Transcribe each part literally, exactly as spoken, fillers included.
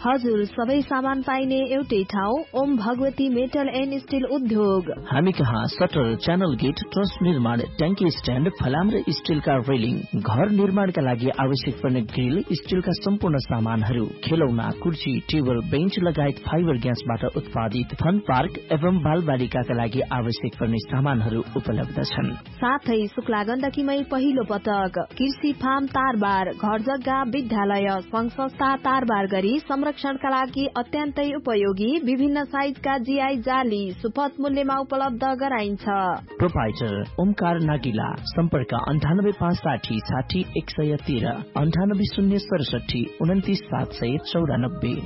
हजुर, सबै सामान पाइने एउटै ठाउँ Om Bhagwati metal and still उद्योग। हामी कहाँ सटर, च्यानल गेट, ट्रस निर्माण, ट्याङ्की स्ट्यान्ड, फलाम र स्टिलका रेलिङ, घर निर्माणका लागि आवश्यक पर्ने ग्रिल, स्टिलका सम्पूर्ण सामानहरू, खेलौना, कुर्सी, टेबल, बेन्च लगायत फाइबर ग्यासबाट उत्पादित फन पार्क एवं बालबालिकाका लागि आवश्यक पर्ने सामानहरू उपलब्ध छन्। साथै शुक्ला गण्डकीमै पहिलो पटक कृषि फार्म तारबार, घर जग्गा, विद्यालय, संघ संस्था तारबार गरी संरक्षणका लागि अत्यन्तै उपयोगी विभिन्न साइजका जीआई जाली सुपथ मूल्यमा उपलब्ध गराइन्छ। प्रोपाइटर ओमकार नागिला, सम्पर्क अन्ठानब्बे पाँच साठी साठी एक सय तेह्र, अन्ठानब्बे शून्य सडसठी उन्तिस सात सय चौरानब्बे।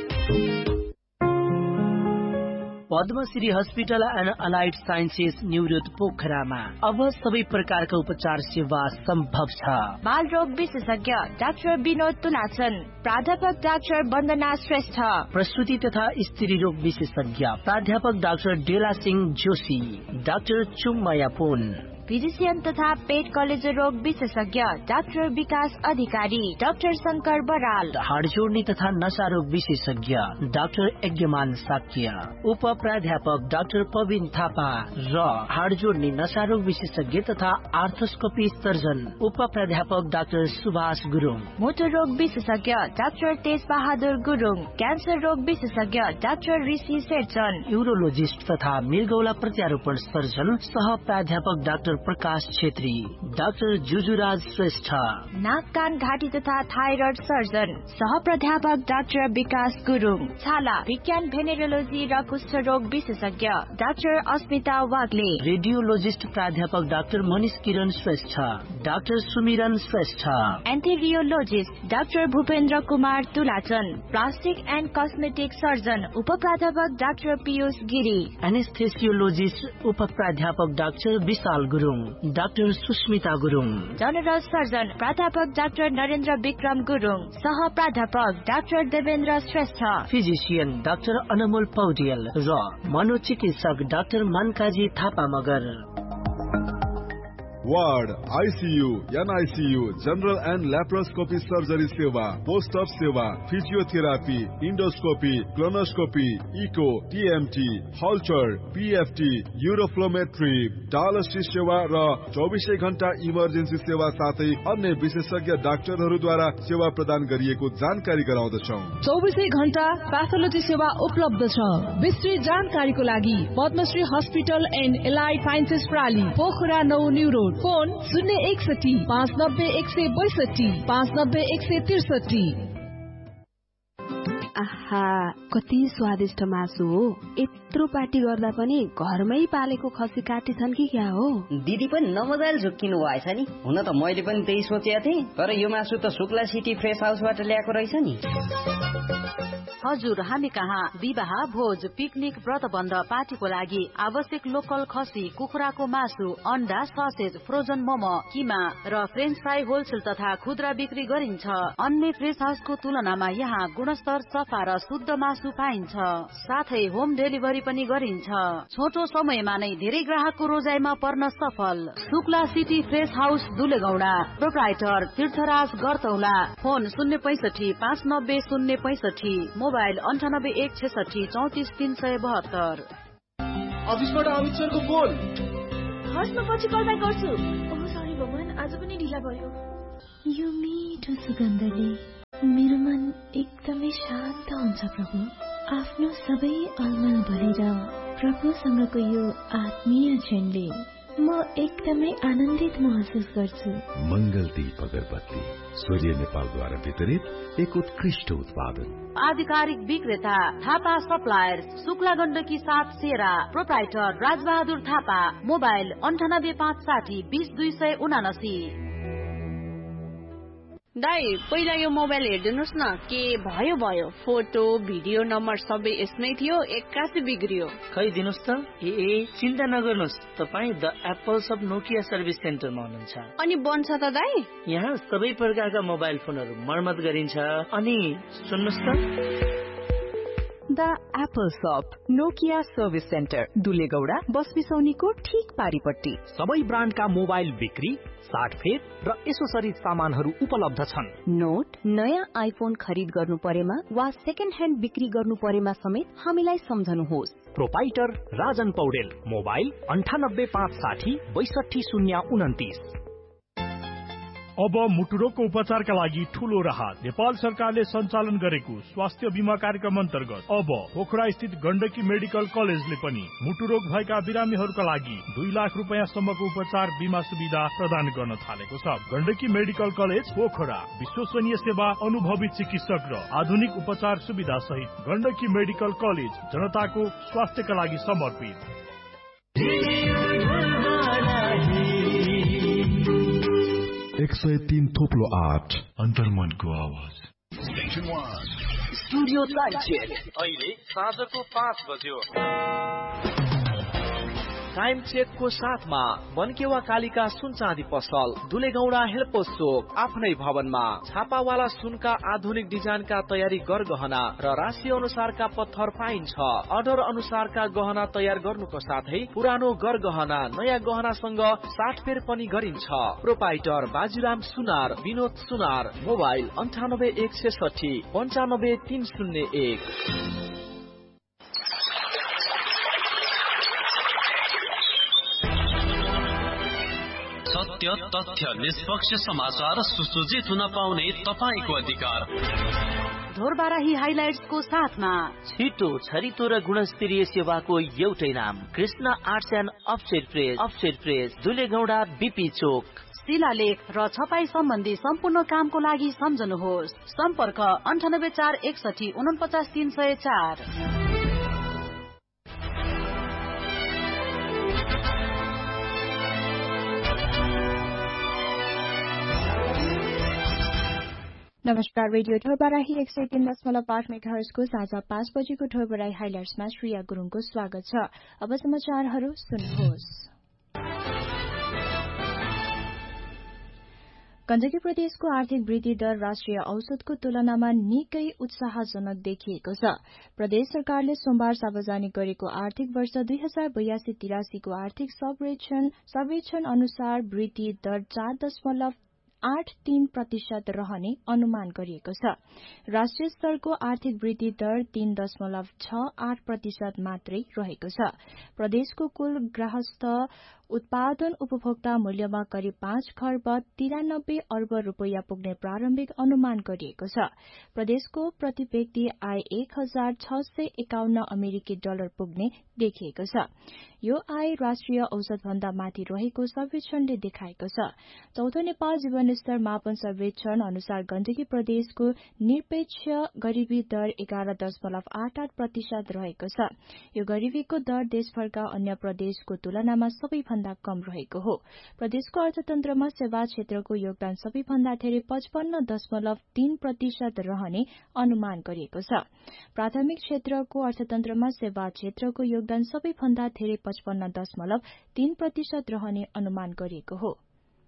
Padmashri hospital and allied sciences New Road पोखरामा अब सबै प्रकारका उपचार सेवा सम्भव छ। बाल रोग विशेषज्ञ डाक्टर विनोद तुलाचन, प्राध्यापक डाक्टर वन्दना श्रेष्ठ, प्रसूति तथा स्त्री रोग विशेषज्ञ प्राध्यापक डाक्टर डेला सिंह जोशी, डाक्टर चुम्मया पुन, फिजिसियन तथा पेट कलेजो रोग विशेषज्ञ डाक्टर विकास अधिकारी, डाक्टर शंकर बराल, हाड जोड्ने तथा नशा रोग विशेषज्ञ डाक्टर यज्ञमान साक्य, उप प्राध्यापक डाक्टर पविन थापा र हाड जोड्ने नशा रोग विशेषज्ञ तथा आर्थोस्कोपी सर्जन उप प्राध्यापक डाक्टर सुभाष गुरुङ, मोटर रोग विशेषज्ञ डाक्टर तेज बहादुर गुरुङ, क्यान्सर रोग विशेषज्ञ डाक्टर ऋषि शेरचन, यूरोलोजिस्ट तथा मृगौला प्रत्यारोपण सर्जन सह प्राध्यापक डाक्टर प्रकाश छेत्री, डाक्टर जुजुराज श्रेष्ठ, नाक कान घाँटी तथा थाइरोइड सर्जन सह प्राध्यापक डाक्टर विकास गुरुङ, छाला विज्ञान भेनेरोलोजी र कुष्ठ रोग विशेषज्ञ डाक्टर अस्मिता वाग्ले, रेडियोलोजिस्ट प्राध्यापक डाक्टर मनिष किरण श्रेष्ठ, डाक्टर सुमिरन Shrestha, एन्थेरियोलोजिस्ट doctor Bhupendra Kumar तुलाचन, plastic and cosmetic surgeon उप प्राध्यापक डाक्टर पीयूष गिरी, एनेस्थेसियोलोजिस्ट उप प्राध्यापक डाक्टर विशाल Gurung, doctor Susmita Gurung, general surgeon प्राध्यापक डाक्टर नरेन्द्र विक्रम गुरुङ, सह प्राध्यापक doctor Devendra Shrestha, physician doctor अनमोल पौडेल र मनोचिकित्सक doctor मनकाजी Thapa Magar. Ward, ICU, NICU, general and laparoscopy surgery सेवा, पोस्ट अप सेवा, physiotherapy, endoscopy, colonoscopy, eco, TMT, हल्चर, PFT, uroflowmetry, dialysis सेवा र चौबिसै घण्टा इमर्जेन्सी सेवा साथै अन्य विशेषज्ञ डाक्टरहरूद्वारा सेवा प्रदान गरिएको जानकारी गराउँदछौ। चौबिसै घण्टा प्याथोलोजी सेवा उपलब्ध छ। विस्तृत जानकारीको लागि Padmashri hospital and allied sciences प्राली, Pokhara नौ न्यू रोड, फोन शून्य एकसठी पाँच नब्बे एक सय बैसठी पाँच नब्बे एक सय त्रिसठी। आहा, कति स्वादिष्ट मासु हो। यत्रो पार्टी गर्दा पनि घरमै पालेको खसी काटेछन् कि क्या हो? दिदी पनि नमजाले झुक्किनु भएछ नि। हुन त मैले पनि त्यही सोचेको थिएँ, तर यो मासु त शुक्ला सिटी फ्रेस हाउसबाट ल्याएको रहेछ नि। हजुर, हामी कहाँ विवाह, भोज, पिकनिक, व्रतबन्ध, पार्टीको लागि आवश्यक लोकल खसी, कुखुराको मासु, अन्डा, ससेज, फ्रोजन मोमो, किमा र फ्रेन्च फ्राई होलसेल तथा खुद्रा बिक्री गरिन्छ। अन्य फ्रेस हाउसको तुलनामा यहाँ गुणस्तर, सफा र शुद्ध मासु पाइन्छ। साथै होम डेलिभरी पनि गरिन्छ। छोटो समयमा नै धेरै ग्राहकको रोजाइमा पर्न सफल Shukla city fresh house दुलेगौडा, proprietor तीर्थराज गरतौला, फोन शून्य पैसठी पाँच नब्बे शून्य पैसठी, मोबाइल अन्ठानब्बे एक छेसठी चौतिस तीन सय बहत्तर। अफिसबाट अमित सरको फोन। हस्, म पछि कल ब्याक गर्छु। ओह सरी भगवान, आज पनि ढिला भयो। यो मिठो सुगन्धले मेरो मन एकदमै शान्त हुन्छ प्रभु। आफ्नो सबै अलमल भरेर प्रभुसँगको यो आत्मीय क्षणले म एकदमै आनन्दित महसुस गर्छु। मंगल दीप अगरबत्ती, सूर्य नेपालद्वारा वितरित एक उत्कृष्ट उत्पादन। आधिकारिक विक्रेता थापा सप्लायर्स, शुक्ला गण्डकी सात सेरा, प्रोप्राइटर राजबहादुर थापा, मोबाइल अन्ठानब्बे पाँच साठी बीस दुई सय उनासी। दाई, पहिला यो मोबाइल हेर्दिनुस् न, के भयो भयो फोटो भिडियो नम्बर सबै यसमै थियो, एक्कासी बिग्रियो। खै दिनुस् त। ए ए चिन्ता नगर्नुस्, तपाईँ the apples of Nokia service सेन्टरमा हुनुहुन्छ। अनि बन्छ त दाई? यहाँ सबै प्रकारका मोबाइल फोनहरू मर्मत गरिन्छ। अनि सुन्नुस् त, द एप्पल शप नोकिया सर्भिस सेन्टर दुलेगौडा बस बिसौनीको ठीक पारिपट्टि। सबै ब्रान्डका मोबाइल बिक्री, साटफेर र एसोसरिज सामानहरू उपलब्ध छन्। नोट, नयाँ आइफोन खरिद गर्नु परेमा वा सेकेन्ड ह्यान्ड बिक्री गर्नु परेमा समेत हामीलाई सम्झनुहोस्। प्रोपाइटर राजन पौडेल, मोबाइल अन्ठानब्बे पाँच साठी बैसठी शून्य उन्तिस। अब मुटुरोगको उपचारका लागि ठूलो राहत। नेपाल सरकारले सञ्चालन गरेको स्वास्थ्य बीमा कार्यक्रम अन्तर्गत अब पोखरा स्थित गण्डकी मेडिकल कलेजले पनि मुटुरोग भएका बिरामीहरूका लागि दुई लाख रुपियाँ सम्मको उपचार बीमा सुविधा प्रदान गर्न थालेको छ। गण्डकी मेडिकल कलेज पोखरा विश्वसनीय सेवा, अनुभवी चिकित्सक र आधुनिक उपचार सुविधा सहित गण्डकी मेडिकल कलेज जनताको स्वास्थ्यका लागि समर्पित। एक सय तीन थोप्लो आठ अन्तर्मनको आवाज। स्टुडियो टाइम चेक अहिले साँझको पाँच बज्यो। टाइम चेकको साथमा बनकेवा कालिका सुन चाँदी पसल, दुलेगौडा हेलपोस्ट चोक, आफ्नै भवनमा छापावाला सुनका आधुनिक डिजाइनका तयारी गरगहना र राशि अनुसारका पत्थर पाइन्छ। अर्डर अनुसारका गहना तयार गर्नुको साथै पुरानो गरगहना नयाँ गहनासँग साटफेर पनि गरिन्छ। प्रोपाइटर बाजीराम सुनार, विनोद सुनार, मोबाइल अन्ठानब्बे एक छेसठी पन्चानब्बे तीन शून्य एक। सत्य, तथ्य, निष्पक्ष समाचार सुसज्जित हुन पाउने तपाईको अधिकार। ढोरबाराही हाइलाइट्सको साथमा छिटो, छरितो र गुणस्तरीय सेवाको एउटै नाम, Krishna arts and offset press. Offset press दुलेगौडा BP चोक। शिलालेख र छपाई सम्बन्धी सम्पूर्ण कामको लागि सम्झनुहोस्। सम्पर्क अन्ठानब्बे चार एकसठी उनपचास तीन सय चार। नमस्कार, रेडियो ढोरबाराही एक सय तीन दशमलव आठ मेगाहर्जको साझा पाँच बजेको ढोरबाराही हाइलाइट्समा श्रेया गुरुङको स्वागत छ। अब समाचारहरू सुन्नुहोस्। गण्डकी प्रदेशको आर्थिक वृद्धि दर राष्ट्रिय औसतको तुलनामा निकै उत्साहजनक देखिएको छ। प्रदेश सरकारले सोमबार सार्वजनिक गरेको आर्थिक वर्ष दुई हजार बयासी तिरासीको आर्थिक सर्वेक्षण सर्वेक्षण अनुसार वृद्धि दर चार दशमलव आठ तीन प्रतिशत रहने अनुमान गरिएको छ। राष्ट्रिय स्तरको आर्थिक वृद्धि दर तीन दशमलव छ आठ प्रतिशत मात्रै रहेको छ। प्रदेशको कुल गृहस्थ उत्पादन उपभोक्ता मूल्यमा करिब पाँच खर्ब तिरानब्बे अर्ब रूपियाँ पुग्ने प्रारम्भिक अनुमान गरिएको छ। प्रदेशको प्रति व्यक्ति आय एक हजार छ सय एकाउन्न अमेरिकी डलर पुग्ने देखिएको छ। यो आय राष्ट्रिय औसत भन्दा माथि रहेको सर्वेक्षणले देखाएको छ। चौथो नेपाल जीवनस्तर मापन सर्वेक्षण अनुसार गण्डकी प्रदेशको निरपेक्ष गरिबी दर एघार दशमलव आठ आठ प्रतिशत रहेको छ। यो गरिबीको दर देशभरका अन्य प्रदेशको तुलनामा सबैभन्दा कम रहेको हो। प्रदेशको अर्थतन्त्रमा सेवा क्षेत्रको योगदान सबैभन्दा धेरै पचपन्न दशमलव तीन प्रतिशत रहने अनुमान गरिएको छ। प्राथमिक क्षेत्रको अर्थतन्त्रमा सेवा क्षेत्रको योगदान सबैभन्दा धेरै पचपन्न दशमलव तीन प्रतिशत रहने अनुमान गरिएको हो।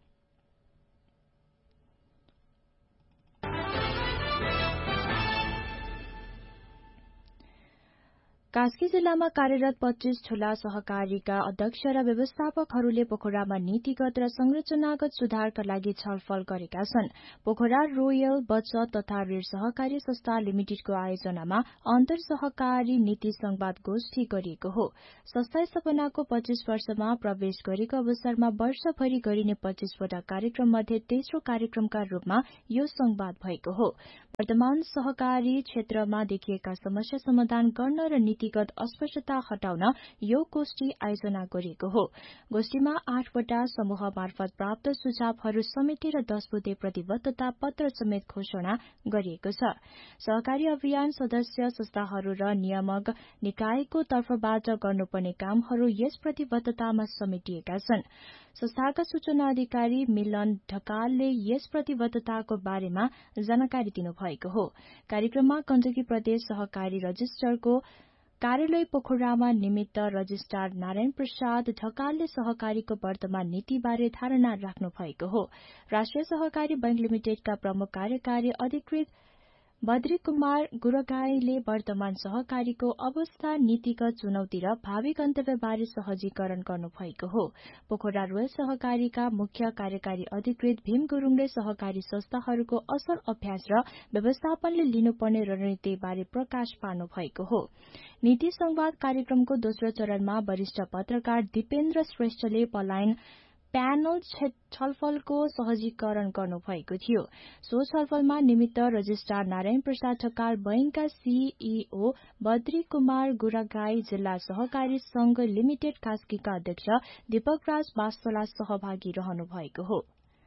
कास्की जिल्लामा कार्यरत पच्चीस ठूला सहकारीका अध्यक्ष र व्यवस्थापकहरूले पोखरामा नीतिगत र संरचनागत सुधारका लागि छलफल गरेका छन्। पोखरा रोयल बचत तथा ऋण सहकारी संस्था लिमिटेडको आयोजनामा अन्तर सहकारी नीति संवाद गोष्ठी गरिएको हो। संस्था स्थापनाको पच्चीस वर्षमा प्रवेश गरेको अवसरमा वर्षभरि गरिने पच्चीसवटा कार्यक्रम मध्ये तेस्रो कार्यक्रमका रूपमा यो संवाद भएको हो। वर्तमान सहकारी क्षेत्रमा देखिएका समस्या समाधान गर्न र नीतिगत अस्पष्टता हटाउन यो गोष्ठी आयोजना गरिएको हो। गोष्ठीमा आठवटा समूह मार्फत प्राप्त सुझावहरू समेटेर दश बुँदे प्रतिबद्धता पत्र समेत घोषणा गरिएको छ। सहकारी अभियान सदस्य संस्थाहरू र नियामक निकायको तर्फबाट गर्नुपर्ने कामहरू यस प्रतिबद्धतामा समेटिएका छन्। संस्थाका सूचना अधिकारी मिलन ढकालले यस प्रतिबद्धताको बारेमा जानकारी दिनुभएको हो। कार्यक्रममा गण्डकी प्रदेश सहकारी रजिस्ट्रारको कार्यालय पोखरामा निमित्त रजिस्ट्रार नारायण प्रसाद ढकालले सहकारीको वर्तमान नीतिबारे धारणा राख्नु भएको हो। राष्ट्रिय सहकारी बैंक लिमिटेडका प्रमुख कार्यकारी अधिकृत बद्री कुमार गुरगाईले वर्तमान सहकारीको अवस्था, नीतिगत चुनौती र भावी गन्तव्यबारे सहजीकरण गर्नुभएको हो। पोखरा रोयल सहकारीका मुख्य कार्यकारी अधिकृत भीम गुरूङले सहकारी संस्थाहरूको असल अभ्यास र व्यवस्थापनले लिनुपर्ने रणनीतिबारे प्रकाश पार्नु भएको हो। नीति संवाद कार्यक्रमको दोस्रो चरणमा वरिष्ठ पत्रकार दिपेन्द्र श्रेष्ठले पलायन प्यानल छलफलको सहजीकरण गर्नुभएको थियो। सो छलफलमा निमित्त रजिस्ट्रार नारायण प्रसाद ठक्कर, बैंकका सीईओ बद्री कुमार गुरागाई, जिल्ला सहकारी संघ लिमिटेड कास्कीका अध्यक्ष दीपक राज वास्तोला सहभागी रहनु भएको हो।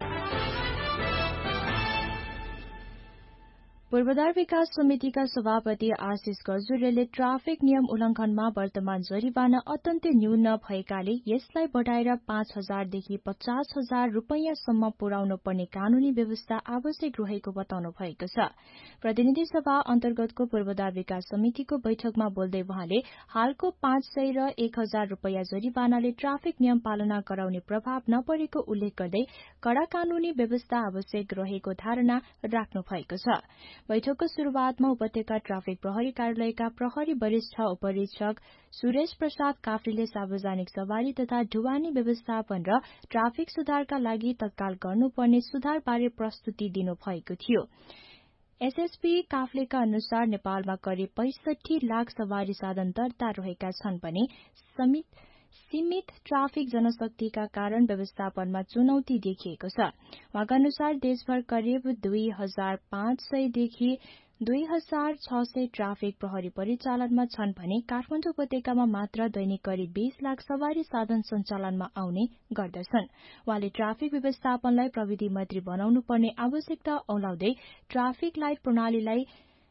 पूर्वाधार विकास समितिका सभापति आशिष गजुरेले ट्राफिक नियम उल्लंघनमा वर्तमान जरिवाना अत्यन्तै न्यून भएकाले यसलाई बढ़ाएर पाँच हजारदेखि पचास हजार रूपियाँसम्म पुर्याउनु पर्ने कानूनी व्यवस्था आवश्यक रहेको बताउनु भएको छ। प्रतिनिधि सभा अन्तर्गतको पूर्वाधार विकास समितिको बैठकमा बोल्दै वहाँले हालको पाँच सय र एक हजार रूपियाँ जरिवानाले ट्राफिक नियम पालना गराउने प्रभाव नपरेको उल्लेख गर्दै कड़ा कानूनी व्यवस्था आवश्यक रहेको धारणा राख्नु भएको छ। बैठकको शुरूआतमा उपत्यका ट्राफिक प्रहरी कार्यालयका प्रहरी वरिष्ठ उपरीक्षक सुरेश प्रसाद काफ्रीले सार्वजनिक सवारी तथा ढुवानी व्यवस्थापन र ट्राफिक सुधारका लागि तत्काल गर्नुपर्ने सुधारबारे प्रस्तुति दिनुभएको थियो। एसएसपी काफ्लेका अनुसार नेपालमा करिब पैंसठी लाख सवारी साधन दर्ता रहेका छन् भने सीमित ट्राफिक जनशक्तिका कारण व्यवस्थापनमा चुनौती देखिएको छ। उहाँका अनुसार देशभर करिब दुई हजार पाँच सयदेखि दुई हजार छ सय ट्राफिक प्रहरी परिचालनमा छन् भने काठमाडौँ उपत्यकामा मात्र दैनिक करिब बीस लाख सवारी साधन सञ्चालनमा आउने गर्दछन्। उहाँले ट्राफिक व्यवस्थापनलाई प्रविधि मैत्री बनाउनु पर्ने आवश्यकता औलाउँदै ट्राफिक लाइट प्रणालीलाई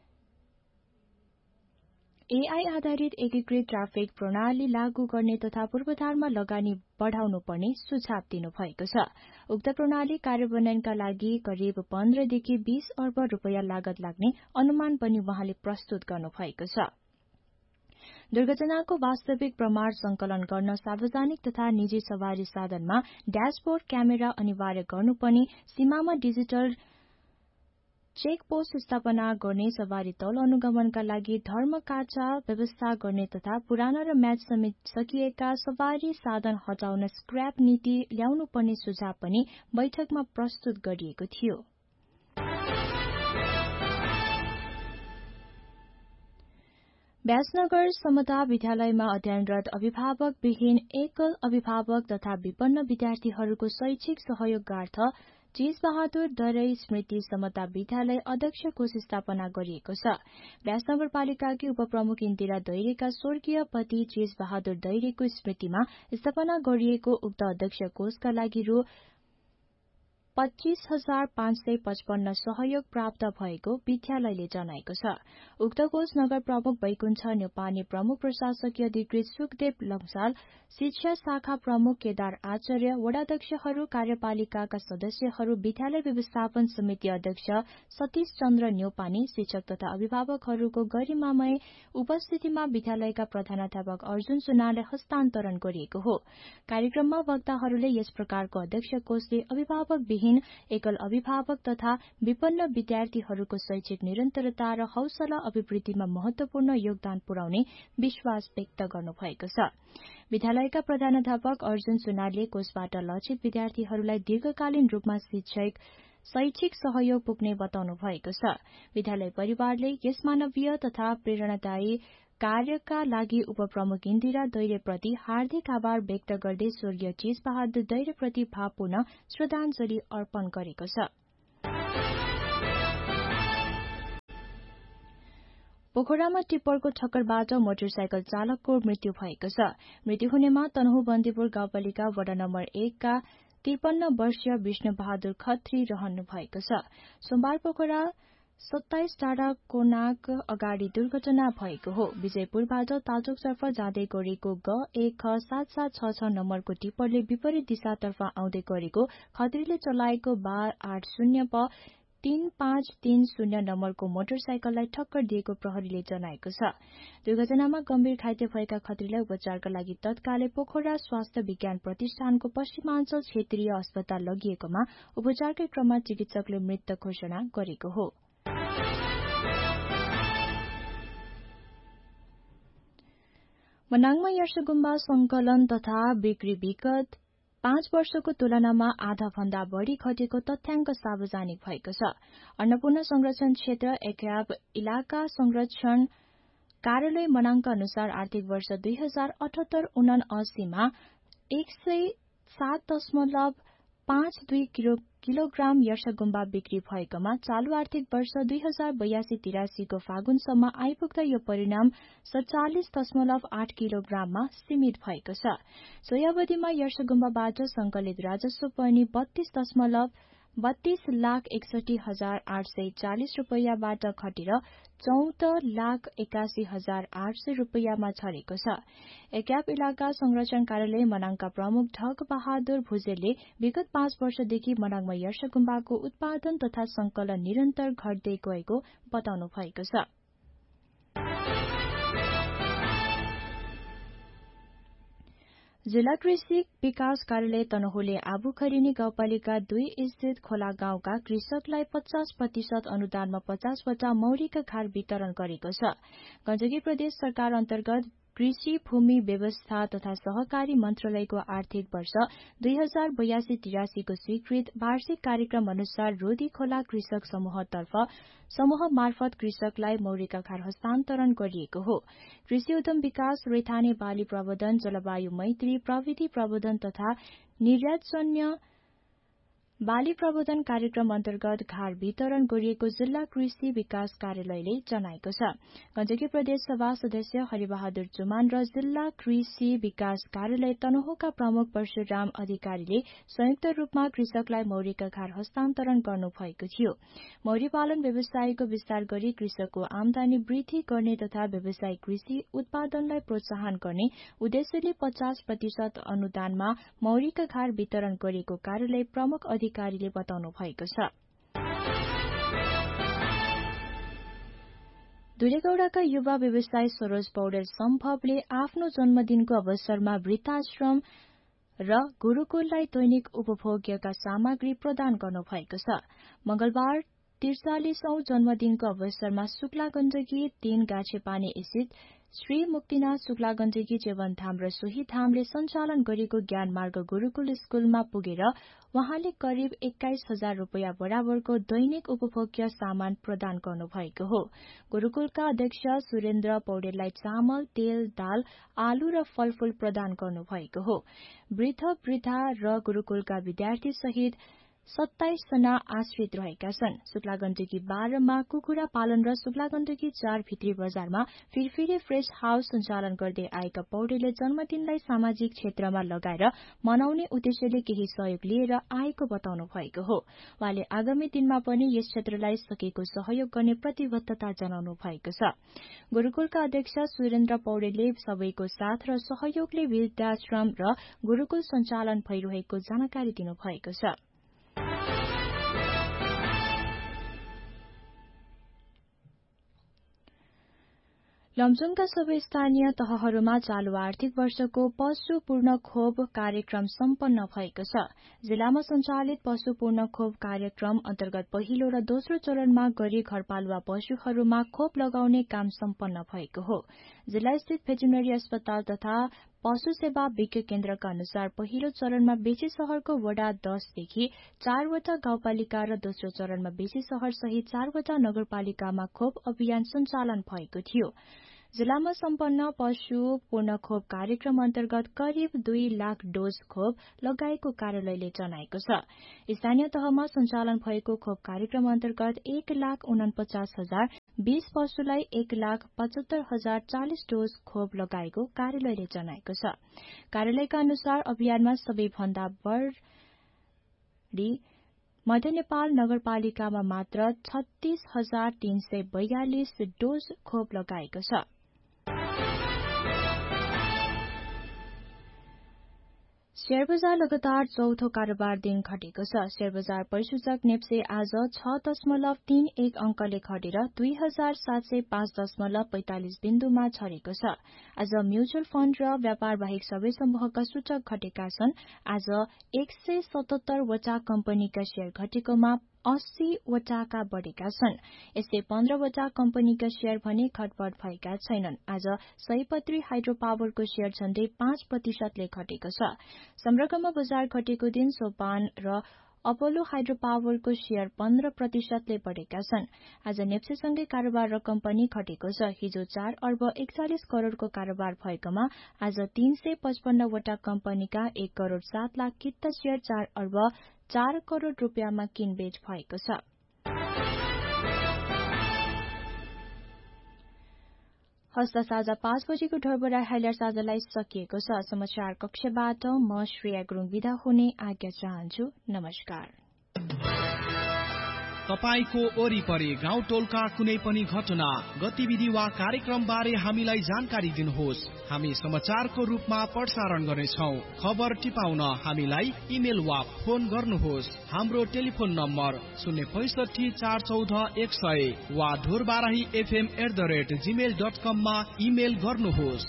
एआई आधारित एकीकृत ट्राफिक प्रणाली लागू गर्ने तथा पूर्वाधारमा लगानी बढ़ाउनु पर्ने सुझाव दिनुभएको छ। उक्त प्रणाली कार्यान्वयनका लागि करिब पन्ध्रदेखि बीस अर्ब रूपियाँ लागत लाग्ने अनुमान पनि उहाँले प्रस्तुत गर्नुभएको छ। दुर्घटनाको वास्तविक प्रमाण संकलन गर्न सार्वजनिक तथा निजी सवारी साधनमा ड्याशबोर्ड क्यामेरा अनिवार्य गर्नुपर्ने, सीमामा डिजिटल चेक पोस्ट स्थापना गर्ने, सवारी तौल अनुगमनका लागि धर्मकाचा व्यवस्था गर्ने तथा पुराना र म्याच सकिएका सवारी साधन हटाउन स्क्रैप नीति ल्याउनु पर्ने सुझाव पनि बैठकमा प्रस्तुत गरिएको थियो। व्यासनगर समता विद्यालयमा अध्ययनरत अभिभावकविहीन एकल अभिभावक तथा विपन्न विद्यार्थीहरूको शैक्षिक सहयोगार्थ चीजबहादुर दरै स्मृति समता विद्यालय अध्यक्ष कोष स्थापना गरिएको छ। व्यास नगरपालिकाकी उपप्रमुख इन्दिरा दैरेका स्वर्गीय पति चीजबहादुर दैरेको स्मृतिमा स्थापना गरिएको उक्त अध्यक्ष कोषका लागि रु पच्चीस हजार पाँच सय पचपन्न सहयोग प्राप्त भएको विद्यालयले जनाएको छ। उक्त कोष नगर प्रमुख वैकुण्ठ न्यौपाने, प्रमुख प्रशासकीय अधिकृत सुखदेव लम्साल, शिक्षा शाखा प्रमुख केदार आचार्य, वडाध्यक्षहरू, कार्यपालिकाका सदस्यहरू, विद्यालय व्यवस्थापन समिति अध्यक्ष सतीश चन्द्र न्यौपाने, शिक्षक तथा अभिभावकहरूको गरिमामय उपस्थितिमा विद्यालयका प्रधानाध्यापक अर्जुन सुनारलाई हस्तान्तरण गरिएको हो। कार्यक्रममा वक्ताहरूले यस प्रकारको अध्यक्ष कोषले अभिभावक विहीन एकल अभिभावक तथा विपन्न विद्यार्थीहरूको शैक्षिक निरन्तरता र हौसला अभिवृद्धिमा महत्वपूर्ण योगदान पुर्याउने विश्वास व्यक्त गर्नुभएको छ। विद्यालयका प्रधानाध्यापक अर्जुन सुनारले कोषबाट लक्षित विद्यार्थीहरूलाई दीर्घकालीन रूपमा शिक्षक शैक्षिक सहयोग पुग्ने बताउनु भएको छ। विद्यालय परिवारले यस मानवीय तथा प्रेरणादायी कार्यका लागि उपप्रमुख इन्दिरा दैरेप्रति हार्दिक आभार व्यक्त गर्दै स्वर्गीय चीजबहादुर दैरेप्रति भावपूर्ण श्रद्धाञ्जली अर्पण गरेको छ। पोखरामा टिप्परको ठक्करबाट मोटरसाइकल चालकको मृत्यु भएको छ। मृत्यु हुनेमा तनहु बन्दीपुर गाउँपालिका वडा नम्बर एकका त्रिपन्न वर्षीय विष्णु बहादुर खत्री रहनु भएको छ। सोमबार पोखरा सत्ताइस डाँडा कोनाक अगाडि दुर्घटना भएको हो। विजयपुरबाट ताजोकतर्फ जाँदै गरेको ग एक ख सात सात छ छ नम्बरको टिप्परले विपरीत दिशातर्फ आउँदै गरेको खत्रीले चलाएको बार आठ शून्य प तीन पाँच तीन शून्य नम्बरको मोटरसाइकललाई ठक्कर दिएको प्रहरीले जनाएको छ। दुर्घटनामा गम्भीर घाइते भएका खत्रीलाई उपचारका लागि तत्कालै पोखरा स्वास्थ्य विज्ञान प्रतिष्ठानको पश्चिमाञ्चल क्षेत्रीय अस्पताल लगिएकोमा उपचारकै क्रममा चिकित्सकले मृत घोषणा गरेको हो। मनाङमा यर्सगुम्बा संकलन तथा बिक्री विगत पाँच वर्षको तुलनामा आधा भन्दा बढ़ी घटेको तथ्याङ्क सार्वजनिक भएको छ। अन्नपूर्ण संरक्षण क्षेत्र एक्याब इलाका संरक्षण कार्यालय मनाङका अनुसार आर्थिक वर्ष दुई हजार अठहत्तर उनासीमा एक सय सात दशमलव पाँच दुई किलो किलोग्राम यर्सगुम्बा बिक्री भएकोमा चालू आर्थिक वर्ष दुई हजार बयासी तिरासीको फागुनसम्म आइपुग्दा यो परिणाम सड़चालिस दशमलव आठ किलोग्राममा सीमित भएको छ। सोही अवधिमा यर्सगुम्बाबाट संकलित राजस्व पनि बत्तीस दशमलव बत्तीस लाख एकसठी हजार आठ सय चालिस रूपियाँबाट घटेर चौध लाख एकासी हजार आठ सय रूपियाँमा झरेको छ। एक्याब इलाका संरक्षण कार्यालय मनाङका प्रमुख ढक बहादुर भुजेलले विगत पाँच वर्षदेखि मनाङमा यर्सगुम्बाको उत्पादन तथा संकलन निरन्तर घट्दै गएको बताउनु भएको छ। जिल्ला कृषि विकास कार्यालय तनहुले आबुखरिनी गाउँपालिका दुई स्थित खोला गाउँका कृषकलाई पचास प्रतिशत अनुदानमा पचासवटा मौरीका घर वितरण गरेको छ। गण्डकी प्रदेश सरकार अन्तर्गत कृषि भूमि व्यवस्था तथा सहकारी मन्त्रालयको आर्थिक वर्ष दुई हजार बयासी तिरासीको स्वीकृत वार्षिक कार्यक्रम अनुसार रोदी खोला कृषक समूहतर्फ समूह मार्फत कृषकलाई मौरीका घर हस्तान्तरण गरिएको हो। कृषि उद्यम विकास, रैथाने बाली प्रबन्धन, जलवायु मैत्री, प्रविधि प्रबन्धन तथा निर्यातजन्य बाली प्रबन्धन कार्यक्रम अन्तर्गत घर वितरण गरिएको जिल्ला कृषि विकास कार्यालयले जनाएको छ। गण्डकी प्रदेश सभा सदस्य हरिबहादुर चुमान र जिल्ला कृषि विकास कार्यालय तनहुका प्रमुख परशुराम अधिकारीले संयुक्त रूपमा कृषकलाई मौरीका घर हस्तान्तरण गर्नुभएको थियो। मौरी पालन व्यवसायको विस्तार गरी कृषकको आमदानी वृद्धि गर्ने तथा व्यावसायिक कृषि उत्पादनलाई प्रोत्साहन गर्ने उद्देश्यले पचास प्रतिशत अनुदानमा मौरीका घर वितरण गरेको कार्यालय प्रमुख अधिकारीले बताउनु भएको छ। दुलेगौड़ाका युवा व्यवसायी सरोज पौडेल सम्भवले आफ्नो जन्मदिनको अवसरमा वृद्धाश्रम र गुरूकुललाई दैनिक उपभोग्यका सामग्री प्रदान गर्नुभएको छ। मंगलबार त्रिचालिसौं जन्मदिनको अवसरमा शुक्ला गण्डकी तीन गाछेपानी स्थित श्री मुक्तिनाथ शुक्ला गण्डकी जीवनधाम र सोही धामले सञ्चालन गरेको ज्ञान मार्ग गुरूकुल स्कूलमा पुगेर वहाँले करिब एक्काइस हजार रूपियाँ बराबरको दैनिक उपभोग्य सामान प्रदान गर्नुभएको हो। गुरूकुलका अध्यक्ष सुरेन्द्र पौडेललाई चामल, तेल, दाल, आलु र फलफूल प्रदान गर्नुभएको हो। वृद्ध वृद्धा र गुरूकुलका विद्यार्थी सहित सत्ताइस जना आश्रित रहेका छन्। शुक्ला गण्डकी बाह्रमा कुखुरा पालन र शुक्ला गण्डकी चार भित्री बजारमा फिरफिरे फ्रेश हाउस सञ्चालन गर्दै आएका पौडेलले जन्मदिनलाई सामाजिक क्षेत्रमा लगाएर मनाउने उद्देश्यले केही सहयोग लिएर आएको बताउनु भएको हो। उहाँले आगामी दिनमा पनि यस क्षेत्रलाई सकेको सहयोग गर्ने प्रतिबद्धता जनाउनु भएको छ। गुरूकुलका अध्यक्ष सुरेन्द्र पौडेलले सबैको साथ र सहयोगले वृद्धाश्रम र गुरूकुल सञ्चालन भइरहेको जानकारी दिनुभएको छ। लमजुङका सबै स्थानीय तहहरूमा चालू आर्थिक वर्षको पशु पूर्ण खोप कार्यक्रम सम्पन्न भएको छ। जिल्लामा सञ्चालित पशु पूर्ण खोप कार्यक्रम अन्तर्गत पहिलो र दोस्रो चरणमा गरी घरपालुवा पशुहरूमा खोप लगाउने काम सम्पन्न भएको हो। जिल्ला स्थित भेटरिनरी अस्पताल तथा पशु सेवा विज्ञ केन्द्रका अनुसार पहिलो चरणमा बेची शहरको वडा दशदेखि चारवटा गाउँपालिका र दोस्रो चरणमा बेची शहर सहित चारवटा नगरपालिकामा खोप अभियान सञ्चालन भएको थियो। जिल्लामा सम्पन्न पशु पूर्ण खोप कार्यक्रम अन्तर्गत करिब दुई लाख डोज खोप लगाएको कार्यालयले जनाएको छ। स्थानीय तहमा सञ्चालन भएको खोप कार्यक्रम अन्तर्गत एक लाख उनपचास हजार बीस पशुलाई एक लाख पचहत्तर हजार चालिस डोज खोप लगाएको कार्यालयले जनाएको छ। कार्यालयका अनुसार अभियानमा सबैभन्दा बढ़ी मध्य नेपाल नगरपालिकामा मात्र छत्तीस हजार तीन सय बयालिस डोज खोप लगाएको छ। शेयर बजार लगातार चौथो कारोबार दिन घटेको छ। शेयर बजार परिसूचक नेप्से आज छ दशमलव तीन एक अंकले घटेर दुई हजार सात सय पाँच दशमलव पैंतालिस बिन्दुमा झरेको छ। आज म्युचुअल फण्ड र व्यापार बाहेक सबै समूहका सूचक घटेका छन्। आज एक सय सतहत्तर वटा कम्पनीका शेयर घटेकोमा अस्सीवटाका बढेका छन्। यस्तै पन्ध्रवटा कम्पनीका शेयर भने घटबढ भएका छैनन्। आज सयपत्री हाइड्रो पावरको शेयर झण्डै पाँच प्रतिशतले घटेको छ। संरकमा बजार घटेको दिन सोपान र अपोलो हाइड्रो पावरको शेयर पन्ध्र प्रतिशतले बढ़ेका छन्। आज नेप्सेसँगै कारोबार रकम पनि घटेको छ। हिजो चार अर्ब एकचालिस करोड़को कारोबार भएकोमा आज तीन सय पचपन्न वटा कम्पनीका एक करोड़ सात लाख कित्त शेयर चार अर्ब चार करोड़ रूपियाँमा किनबेच भएको छ। हस्त साझा पाँच बजेको ढोरबराई हाइलाइट साझालाई सकिएको छ। समाचार कक्षबाट म श्रेया गुरुङ विदा हुने आज्ञा चाहन्छु। नमस्कार। तपाईको वरिपरि गाउँ टोलका कुनै पनि घटना, गतिविधि वा कार्यक्रम बारे हामीलाई जानकारी दिनुहोस्। हामी समाचारको रूपमा प्रसारण गर्नेछौं। खबर टिपाउन हामीलाई इमेल वा फोन गर्नुहोस्। हाम्रो टेलिफोन नम्बर शून्य पैसठी चार चौध एक सय वा Dhorbarahi FM at the rate Gmail dot कममा इमेल गर्नुहोस्।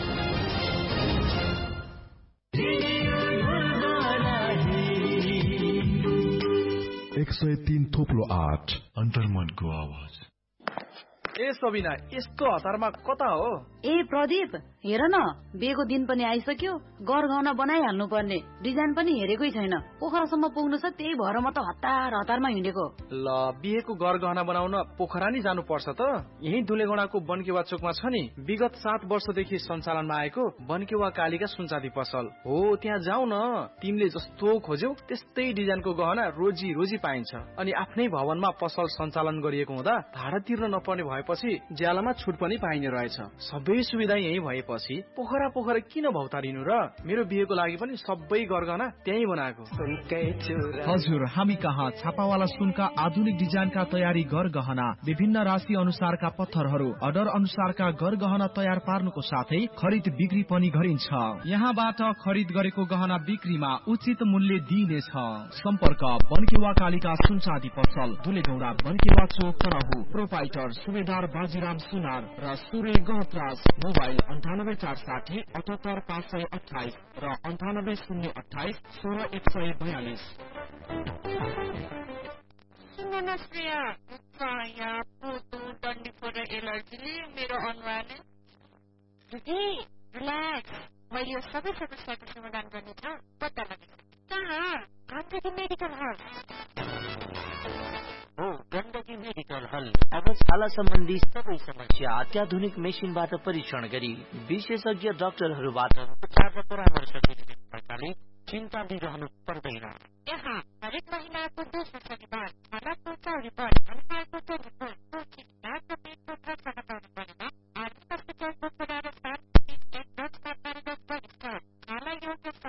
एक सय तीन थोप्लो आठ अन्तर्मनको आवाज। ए सबिना, यस्तो हतारमा कता हो? ए प्रदीप, हेर न, बिहेको दिन पनि आइसक्यो। गरगहना बनाइहाल्नु पर्ने, डिजाइन पनि हेरेकै छैन। पोखरासम्म पुग्नु छ, त्यही भएर म त हतार हतारमा हिँडेको। ल, बिहेको गरगहना बनाउन पोखरा नि जानु पर्छ त। यही दुलेगौडाको बनकेवा चोकमा छ नि, विगत सात वर्षदेखि सञ्चालनमा आएको बनकेवा कालीका सुनचाँदी पसल हो। त्यहाँ जाऊ न, तिमीले जस्तो खोज्यौ त्यस्तै डिजाइनको गहना रोजी रोजी पाइन्छ। अनि आफ्नै भवनमा पसल सञ्चालन गरिएको हुँदा भाडा तिर्न नपर्ने भएपछि ज्यालामा छुट पनि पाइने रहेछ। सबै सुविधा यही भएपछि पोखरा पोखरा किन भौतारिनु र? मेरो बिहेको लागि पनि सबै गरगहना त्यही बनाएको। हजुर, हामी कहाँ छापावाला सुनका आधुनिक डिजाइनका तयारी गरगहना, विभिन्न राशि अनुसारका पत्थरहरू, अर्डर अनुसारका गरगहना तयार पार्नुको साथै खरिद बिक्री पनि गरिन्छ। यहाँबाट खरिद गरेको गहना बिक्रीमा उचित मूल्य दिइनेछ। सम्पर्क बनकेवा कालीका सुनचाँदी पसल, दुलेगौडा, बनकेवा चोक, तनहु। प्रोपाइटर सुबेदार बाजीराम सुनार र सूर्य गहत्राज। मोबाइल अन्ठानब्बे चार साठी अठहत्तर पाँच सय अठाइस र अन्ठानब्बे शून्य अठाइस सोह्र एक सय बयालिस। एलर्जीले मेरो अनुहारले रिल्याक्स, मैले यो सबै समस्याको समाधान गर्ने ठाउँ पत्ता लगाएको कहाँ? गण्डकी मेडिकल हल हो। गण्डकी मेडिकल हल अब छाला सम्बन्धी सबै समस्या अत्याधुनिक मेसिनबाट परीक्षण गरी विशेषज्ञ डाक्टरहरूबाट उपचार र परामर्श दिने भएकाले चिन्ता लिइरहनु पर्दैन। यहाँ हरेक महिनाको दोस्रो शनिबार छालाको रिपोर्ट, अनुहारको रिपोर्ट, डाक्टर पेटको खर्च हटाउनु परेमा आर्मी अस्पतालको